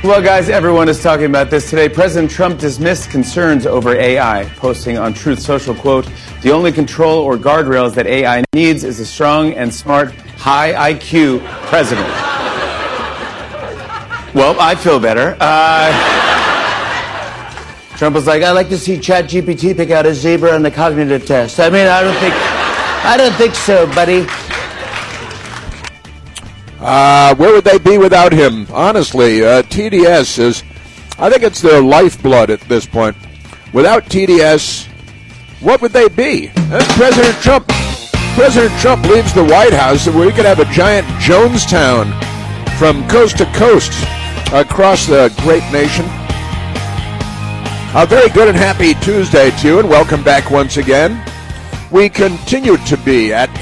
Well, guys, everyone is talking about this today. President Trump dismissed concerns over AI, posting on Truth Social, quote, "The only control or guardrails that AI needs is a strong and smart, high IQ president." Well, I feel better. Trump was like, "I'd like to see ChatGPT pick out a zebra on the cognitive test." I mean, I don't think so, buddy. Where would they be without him? Honestly, TDS is, I think it's their lifeblood at this point. Without TDS, what would they be? President Trump leaves the White House, and we could have a giant Jonestown from coast to coast across the great nation. A very good and happy Tuesday to you, and welcome back once again. We continue to be at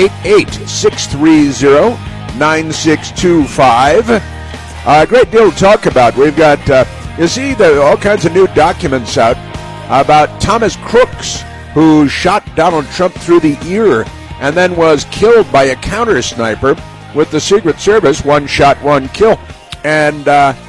888-630-9625. A great deal to talk about. We've got, you see, all kinds of new documents out about Thomas Crooks, who shot Donald Trump through the ear and then was killed by a counter sniper with the Secret Service. One shot, one kill. And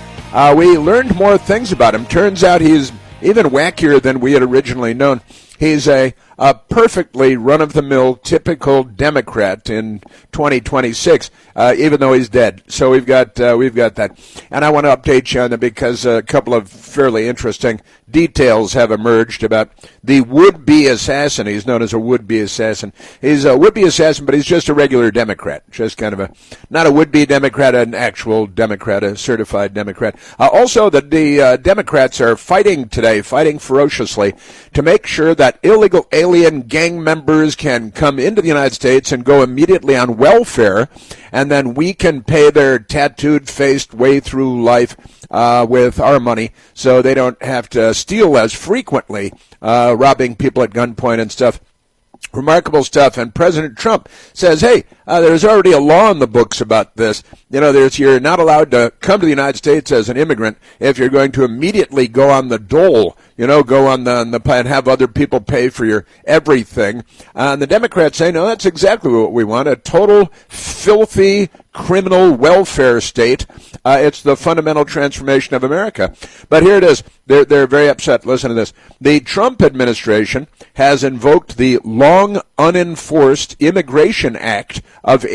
we learned more things about him. Turns out he's even wackier than we had originally known. He's a perfectly run-of-the-mill, typical Democrat in 2026, even though he's dead. So we've got that, and I want to update you on that because a couple of fairly interesting details have emerged about the would-be assassin. He's known as a would-be assassin. He's a would-be assassin, but he's just a regular Democrat, just kind of not a would-be Democrat, an actual Democrat, a certified Democrat. Also, the Democrats are fighting today, fighting ferociously to make sure that illegal alien gang members can come into the United States and go immediately on welfare, and then we can pay their tattooed-faced way through life with our money, so they don't have to steal as frequently, robbing people at gunpoint and stuff. Remarkable stuff. And President Trump says, hey, there's already a law in the books about this. You know, you're not allowed to come to the United States as an immigrant if you're going to immediately go on the dole, go on the and have other people pay for your everything. And the Democrats say, no, that's exactly what we want, a total filthy criminal welfare state. It's the fundamental transformation of America. But here it is. They're very upset. Listen to this. The Trump administration has invoked the long unenforced Immigration Act of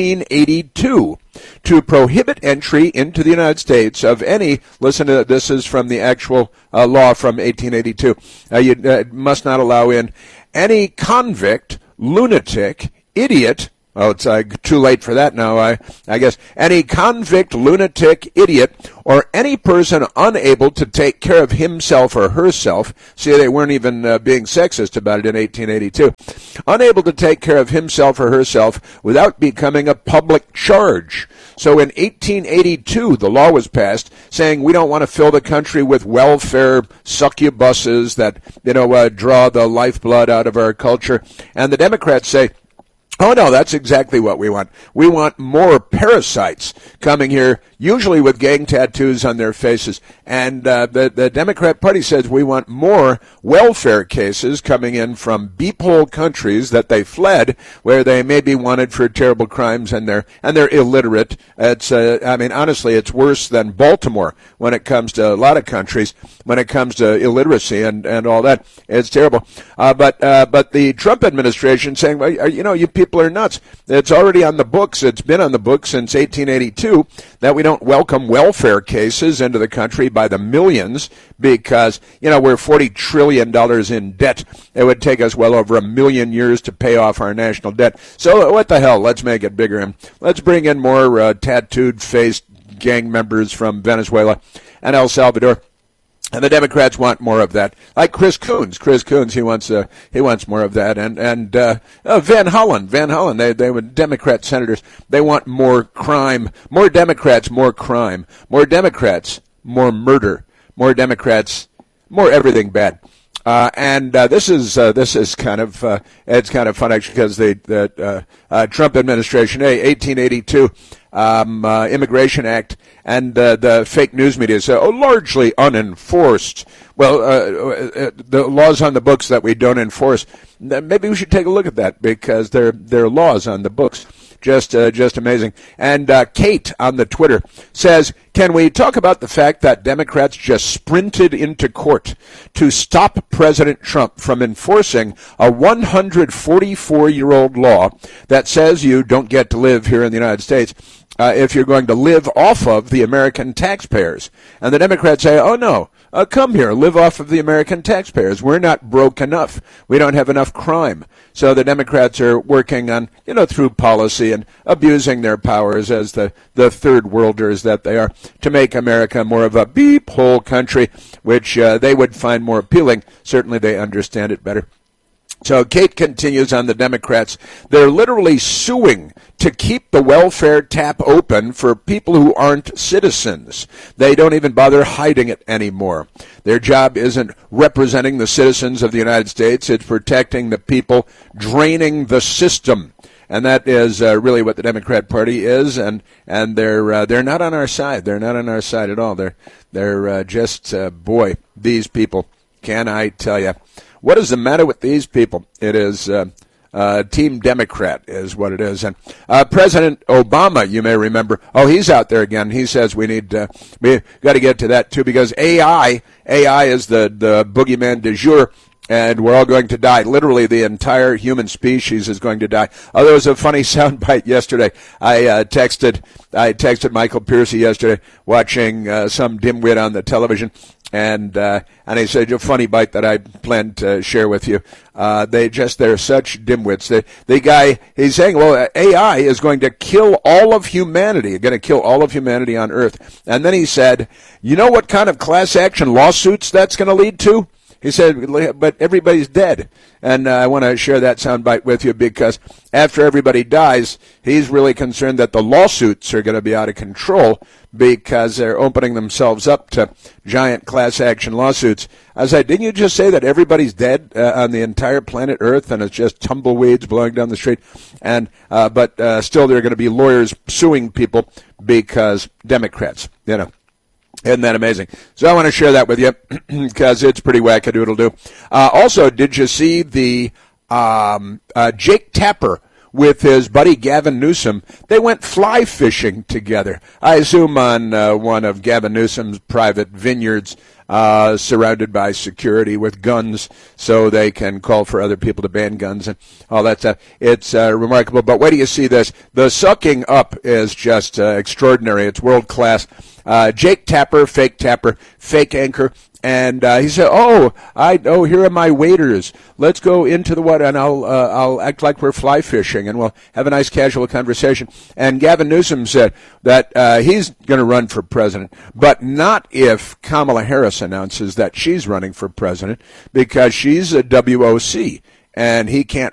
1882 to prohibit entry into the United States of any, listen to this, is from the actual law from 1882. You must not allow in any convict, lunatic, idiot. Oh, it's too late for that now, I guess. Any convict, lunatic, idiot, or any person unable to take care of himself or herself. See, they weren't even being sexist about it in 1882. Unable to take care of himself or herself without becoming a public charge. So in 1882, the law was passed saying we don't want to fill the country with welfare succubuses that, draw the lifeblood out of our culture. And the Democrats say, oh, no, that's exactly what we want. We want more parasites coming here, usually with gang tattoos on their faces. And the Democrat Party says we want more welfare cases coming in from beephole countries that they fled, where they may be wanted for terrible crimes and they're illiterate. It's honestly, it's worse than Baltimore when it comes to a lot of countries, when it comes to illiteracy and all that. It's terrible. But the Trump administration saying, well, you people are nuts. It's already on the books. It's been on the books since 1882 that we don't welcome welfare cases into the country by the millions because, we're $40 trillion in debt. It would take us well over 1 million years to pay off our national debt. So what the hell? Let's make it bigger. And let's bring in more tattooed-faced gang members from Venezuela and El Salvador. And the Democrats want more of that. Like Chris Coons. He wants more of that. And Van Hollen. They were Democrat senators. They want more crime. More Democrats, more crime. More Democrats, more murder. More Democrats, more everything bad. This is kind of it's kind of fun actually because the Trump administration, 1882 Immigration Act, and the fake news media say, largely unenforced. Well, the laws on the books that we don't enforce, maybe we should take a look at that because they're laws on the books. Just amazing. And Kate on the Twitter says, can we talk about the fact that Democrats just sprinted into court to stop President Trump from enforcing a 144-year-old law that says you don't get to live here in the United States if you're going to live off of the American taxpayers? And the Democrats say, oh, no, come here, live off of the American taxpayers. We're not broke enough. We don't have enough crime. So the Democrats are working on, through policy and abusing their powers as the third worlders that they are to make America more of a beep hole country, which they would find more appealing. Certainly they understand it better. So Kate continues on the Democrats. They're literally suing to keep the welfare tap open for people who aren't citizens. They don't even bother hiding it anymore. Their job isn't representing the citizens of the United States. It's protecting the people draining the system. And that is really what the Democrat Party is, and they're not on our side. They're not on our side at all. They're just boy, these people. Can I tell you? What is the matter with these people? It is Team Democrat is what it is. And President Obama, you may remember, he's out there again. He says we got to get to that too, because AI is the boogeyman du jour. And we're all going to die. Literally, the entire human species is going to die. Oh, there was a funny soundbite yesterday. I texted Michael Piercy yesterday, watching some dimwit on the television, and he said a funny bite that I plan to share with you. They're such dimwits. The guy, he's saying, well, AI is going to kill all of humanity. Going to kill all of humanity on Earth. And then he said, you know what kind of class action lawsuits that's going to lead to? He said, but everybody's dead. And I want to share that soundbite with you because after everybody dies, he's really concerned that the lawsuits are going to be out of control because they're opening themselves up to giant class action lawsuits. I said, didn't you just say that everybody's dead on the entire planet Earth and it's just tumbleweeds blowing down the street? And but still there are going to be lawyers suing people because Democrats, Isn't that amazing? So I want to share that with you because it's pretty wackadoodle-doo. Also, did you see the Jake Tapper with his buddy Gavin Newsom? They went fly fishing together. I assume on one of Gavin Newsom's private vineyards, surrounded by security with guns so they can call for other people to ban guns and all that stuff. It's remarkable. But wait till you see this. The sucking up is just extraordinary. It's world class. Jake Tapper, fake anchor. And he said, here are my waders. Let's go into the water, and I'll act like we're fly fishing, and we'll have a nice casual conversation. And Gavin Newsom said that he's going to run for president, but not if Kamala Harris announces that she's running for president, because she's a WOC. And he can't